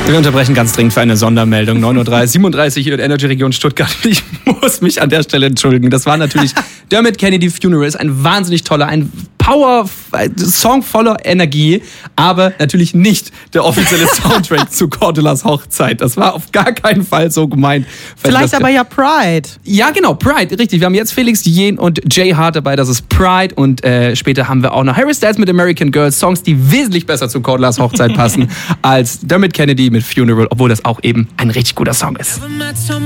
Wir unterbrechen ganz dringend für eine Sondermeldung. 9:37 Uhr hier in Energy Region Stuttgart. Ich muss mich an der Stelle entschuldigen. Das war natürlich Dermot Kennedy Funeral. Ist ein wahnsinnig toller, ein Power-Song voller Energie, aber natürlich nicht der offizielle Soundtrack zu Cordelas Hochzeit. Das war auf gar keinen Fall so gemeint. Vielleicht aber ja Pride. Ja, genau, Pride, richtig. Wir haben jetzt Felix Jähn und Jay Hart dabei, das ist Pride. Und später haben wir auch noch Harry Styles mit American Girls, Songs, die wesentlich besser zu Cordelas Hochzeit passen als Dermot Kennedy mit Funeral, obwohl das auch eben ein richtig guter Song ist.